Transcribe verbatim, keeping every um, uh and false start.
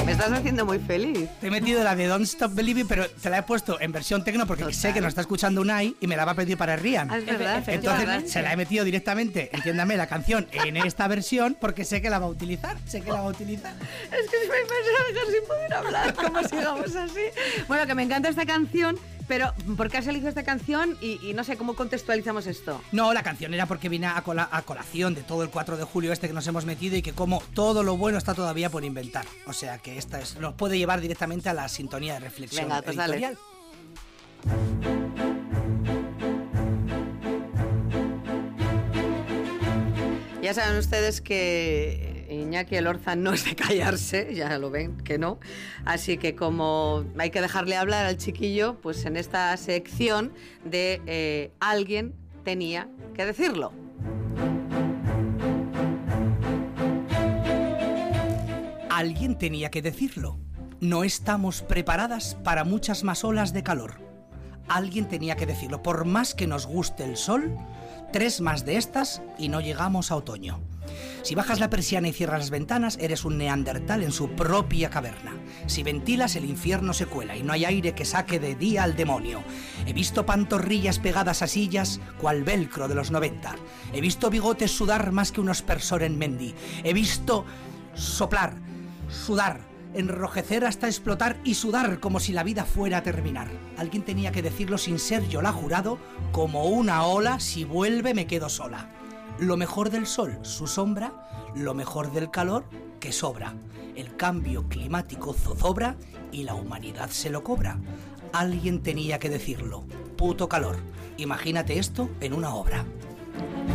Me estás haciendo muy feliz. Te he metido la de Don't Stop Believing, pero te la he puesto en versión tecno porque Total. sé que nos está escuchando Unai y me la va a pedir para Rian. Ah, es verdad. Entonces se la he metido directamente, entiéndame, la canción en esta versión porque sé que la va a utilizar. Sé que la va a utilizar. Es que se me va a dejar sin poder hablar, como sigamos así. Bueno, que me encanta esta canción. Pero, ¿por qué has elegido esta canción? Y, y no sé, ¿cómo contextualizamos esto? No, la canción era porque viene a, cola, a colación de todo el cuatro de julio este que nos hemos metido y que como todo lo bueno está todavía por inventar. O sea que esta es, nos puede llevar directamente a la sintonía de reflexión. Venga, pues editorial. Dale. Ya saben ustedes que Iñaki Elorza no es de callarse, ya lo ven que no, así que como hay que dejarle hablar al chiquillo, pues en esta sección de eh, alguien tenía que decirlo. Alguien tenía que decirlo. No estamos preparadas para muchas más olas de calor. Alguien tenía que decirlo. Por más que nos guste el sol, tres más de estas y no llegamos a otoño. Si bajas la persiana y cierras las ventanas, eres un neandertal en su propia caverna. Si ventilas, el infierno se cuela y no hay aire que saque de día al demonio. He visto pantorrillas pegadas a sillas, cual velcro de los noventa. He visto bigotes sudar más que un aspersor en Mendy. He visto soplar, sudar, enrojecer hasta explotar y sudar como si la vida fuera a terminar. Alguien tenía que decirlo sin ser yo la jurado, como una ola, si vuelve me quedo sola. Lo mejor del sol, su sombra, lo mejor del calor, que sobra. El cambio climático zozobra y la humanidad se lo cobra. Alguien tenía que decirlo. Puto calor. Imagínate esto en una obra.